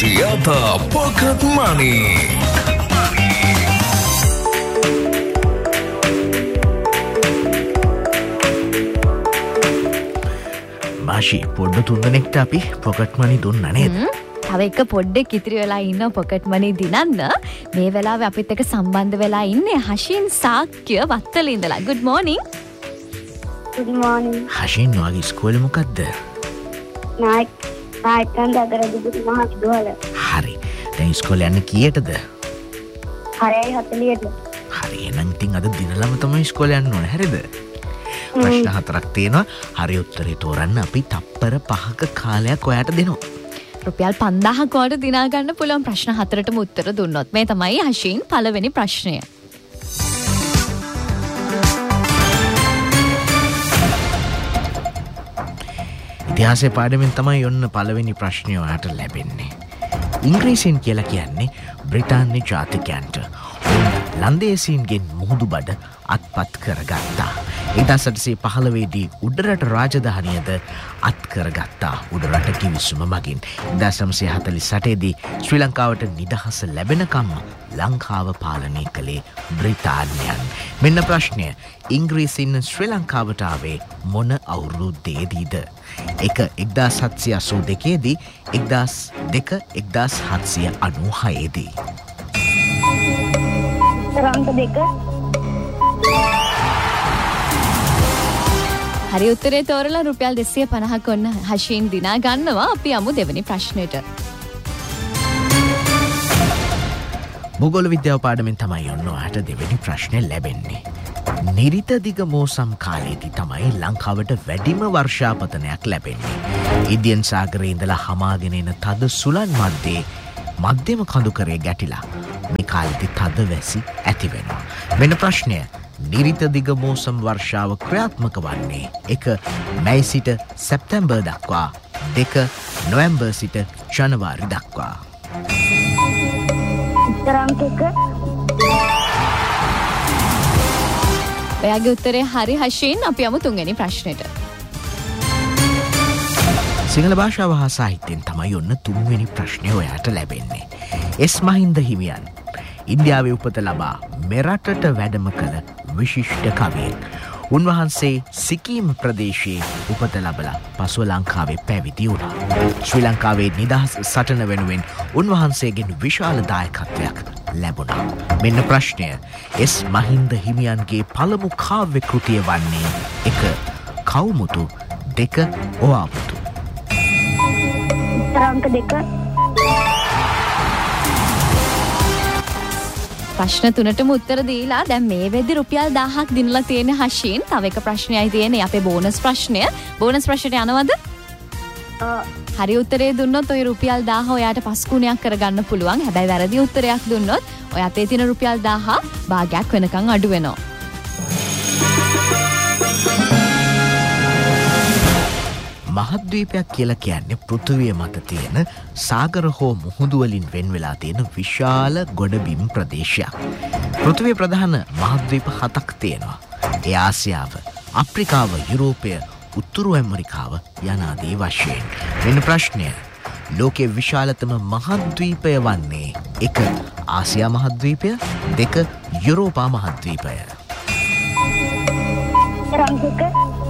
Suyata Pocket Money. මාෂි පොඩ්ඩ තුන්දෙනෙක්ට අපි pocket මනි දුන්නා නේද? තව එක පොඩ්ඩක් ඉතිරි වෙලා ඉන්න පොකට් මනි දිනන්න. මේ වෙලාවේ අපිත් එක්ක සම්බන්ධ වෙලා ඉන්නේ හෂින් සාක්‍ය වත්තලේ ඉඳලා. good morning. good morning. හෂින් වාගේ ඉස්කෝලේ මොකද්ද? නායකයන් දගරදිගු මහත්දුවල. හරි. දැන් ඉස්කෝලේ යන්නේ කීයටද? 6:40ට. හරි. එහෙනම් ඉතින් අද දිනලම තමයි ඉස්කෝලේ යන්න ඕනේ. හරිද? ප්‍රශ්න 4ක් තියෙනවා. හරි උත්තරේ තෝරන්න අපි තප්පර 5ක කාලයක් ඔයාට දෙනවා. රුපියල් 5000ක් වඩ දිනා ගන්න පුළුවන් ප්‍රශ්න 4ටම උත්තර දුන්නොත්. මේ තමයි හෂින් පළවෙනි ප්‍රශ්නය. ඉතිහාසයේ පාඩමෙන් තමයි ඔන්න පළවෙනි ප්‍රශ්නය ඔයාට ලැබෙන්නේ. ඉංග්‍රීසියෙන් කියලා කියන්නේ බ්‍රිතාන්‍ය ජාතිකයන්ට ලන්දේසීන්ගෙන් මුහුදු බඩ අත්පත් කරගත්තා. 1815දී උඩරට රාජධානියද අත් කරගත්තා උඩරට කිවිසුම මගින්. 1948දී ශ්‍රී ලංකාවට නිදහස ලැබෙනකම් ලංකාව පාලනය කළේ බ්‍රිතාන්‍යයන්. මෙන්න ප්‍රශ්නය. ඉංග්‍රීසින් ශ්‍රී ලංකාවට ආවේ මොන අවුරුද්දේදීද? 1782 දී 1796 දී. අංක 2. හරි උත්තරේ තෝරලා රුපියල් 250ක් ඔන්න හෂින් දිනා ගන්නවා. අපි යමු දෙවෙනි ප්‍රශ්නෙට. භූගෝල විද්‍යාව පාඩමෙන් තමයි ඔන්න ඔයාට දෙවෙනි ප්‍රශ්නේ ලැබෙන්නේ. නිරිත දිග මෝසම් කාලයේදී තමයි ලංකාවට වැඩිම වර්ෂාපතනයක් ලැබෙන්නේ. ඉන්දියන් සාගරයේ ඉඳලා හමාගෙන එන තද සුළං මැද්දේ මධ්‍යම කඳුකරේ ගැටිලා මේ කාලෙදි තද වැසි ඇති වෙනවා. මෙන්න ප්‍රශ්නය. නිරිත දිග මෝසම් වර්ෂාව ක්‍රියාත්මක වන්නේ 1 මැයි සිට සැප්තැම්බර් දක්වා, 2 නොවැම්බර් සිට ජනවාරි දක්වා. අංක 1. ඔයාගේ උත්තරේ හරි හෂින්. අපි යමු තුන්වෙනි ප්‍රශ්නෙට. සිංහල භාෂාව හා සාහිත්‍යයෙන් තමයි ඔන්න තුන්වෙනි ප්‍රශ්නය ඔයාට ලැබෙන්නේ. එස් මහින්ද හිමියන් ඉන්දියාවේ උපත ලබා මෙරටට වැඩම කළ විශිෂ්ට කවියෙක්. උන්වහන්සේ සිකීම් ප්‍රදේශයේ උපත ලබලා පසුව ලංකාවේ පැවිදි වුණා. ශ්‍රී ලංකාවේ නිදහස් සටන වෙනුවෙන් උන්වහන්සේගෙන් විශාල දායකත්වයක් ලැබුණා. මෙන්න ප්‍රශ්නය. එස් මහින්ද හිමියන්ගේ පළමු කාව්‍ය කෘතිය වන්නේ 1 කවුමුතු, 2 ඔවාමුතු. අංක 2. ප්‍රශ්න 3ටම උත්තර දීලා දැන් මේ වෙද්දි රුපියල් 1000ක් දිනලා තියෙන හෂින්. තව එක ප්‍රශ්නයයි තියෙන්නේ අපේ බෝනස් ප්‍රශ්නය. බෝනස් ප්‍රශ්නයට යනවද? හරි උත්තරේ දුන්නොත් ඔය රුපියල් 1000 ඔයාට පස්කුණයක් කරගන්න පුළුවන්. හැබැයි වැරදි උත්තරයක් දුන්නොත් ඔය අතේ තියෙන රුපියල් 1000 භාගයක් වෙනකන් අඩු වෙනවා. මහද්වීපයක් කියලා කියන්නේ පෘථිවිය මත තියෙන සාගර හෝ මුහුදු වලින් වෙන් වෙලා තියෙන විශාල ගොඩබිම් ප්‍රදේශයක්. පෘථිවියේ ප්‍රධාන මහද්වීප 7ක් තියෙනවා. ඒ ආසියාව, අප්‍රිකාව, යුරෝපය, උතුරු ඇමරිකාව යනාදී වශයෙන්. මෙන්න ප්‍රශ්නය. ලෝකයේ විශාලතම මහද්වීපය වන්නේ 1 ආසියා මහද්වීපය, 2 යුරෝපා මහද්වීපය. අංක 1.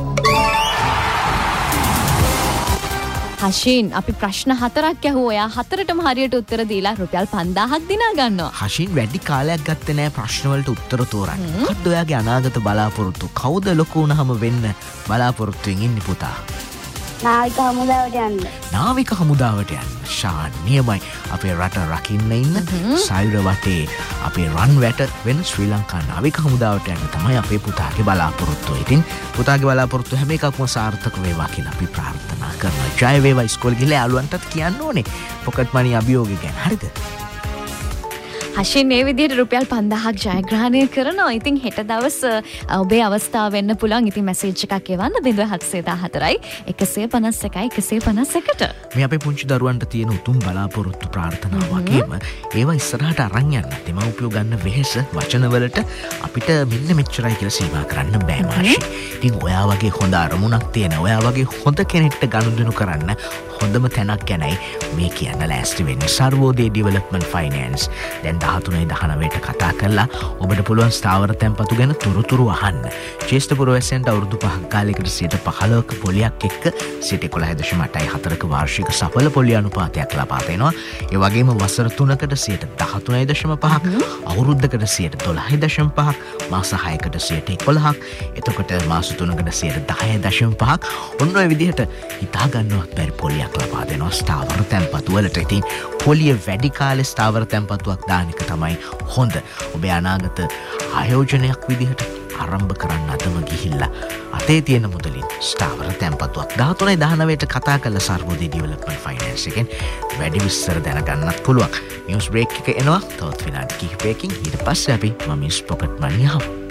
හෂින් අපි ප්‍රශ්න 4ක් ඇහුවා. ඔයා 4ටම හරියට උත්තර දීලා රුපියල් 5000ක් දිනා ගන්නවා. හෂින් වැඩි කාලයක් ගත්තේ නැහැ ප්‍රශ්න වලට උත්තර තෝරන්න. මොකද්ද ඔයාගේ අනාගත බලාපොරොත්තු? කවුද ලොකු වුණාම වෙන්න බලාපොරොත්තුෙන් ඉන්නේ පුතා? නාවික හමුදාවට යන්න. නාවික හමුදාවට යන්න. ශාන් නියමයි. අපේ රට රකින්න ඉන්න සයුර වටේ අපේ රන් වැට වෙන ශ්‍රී ලංකා නාවික හමුදාවට යන්න තමයි අපේ පුතාගේ බලාපොරොත්තුව. ඉතින් පුතාගේ බලාපොරොත්තු හැම එකක්ම සාර්ථක වේවා කියලා අපි ප්‍රාර්ථනා කරනවා. ජය වේවා. ඉස්කෝලේ ගිහලා යාළුවන්ටත් කියන්න ඕනේ පොකට් මනි අභියෝගය ගැන. හරිද? හෂින් මේ විදිහට රුපියල් 5000ක් ජයග්‍රහණය කරනවා. ඉතින් හෙට දවස් ඔබේ අවස්ථාව වෙන්න පුළුවන්. ඉතින් මැසේජ් එකක් එවන්න 0714 151 151ට. මේ අපේ පුංචි දරුවන්ට තියෙන උතුම් බලාපොරොත්තු ප්‍රාර්ථනා වගේම ඒවා ඉස්සරහට අරන් යන්න. දෙමව්පියෝ ගන්න වෙහෙස වචනවලට අපිට මෙන්න මෙච්චරයි කියලා සීමා කරන්න බෑ මාෂි. ඉතින් ඔයා වගේ හොඳ අරමුණක් තියෙන, ඔයා වගේ හොඳ කෙනෙක්ට ගනුදෙනු කරන්න හොඳම තැනක් ගැනයි මේ කියන්න ලෑස්ති වෙන්නේ. සර්වෝදය ඩිවලොප්මන්ට් ෆයිනෑන්ස් දැන් 13-19ට කතා කරලා ඔබට පුළුවන් ස්ථාවර තැන්පතු ගැන තොරතුරු අහන්න. ජ්‍යෙෂ්ඨ පුරවැසියන්ට අවුරුදු 5ක කාලයකට 15% පොලියක් එක්ක 11.8% වාර්ෂික සඵල පොලිය අනුපාතයක් ලබා දෙනවා. ඒ වගේම වසර 3කට 13.5%, අවුරුද්දකට 12.5%, මාස 6කට 11%, එතකොට මාස 3කට 10.5%. ඔන්න ඔය විදිහට හිතා ගන්නවත් බැරි පොලියක් ලබා දෙනවා ස්ථාවර තැන්පතු වලට. ඉතින් පොලිය වැඩි කාලේ ස්ථාවර තැන්පතුවක් දාන එක තමයි හොඳ. ඔබේ අනාගත ආයෝජනයක් විදිහට ආරම්භ කරන්න අදම ගිහිල්ලා අතේ තියෙන මුදලින් ස්ථාවර තැන්පතුවක් 13-19ට කතා කළ සර්වෝදය ඩිවලොප්මන්ට් ෆයිනෑන්ස් එකෙන් වැඩි විස්තර දැනගන්නත් පුළුවන්. නිවුස් බ්‍රේක් එක එනවා තවත් විනාඩි කිහිපයකින්. ඊට පස්සේ අපි මමිස් පොකට් මනි යහමු.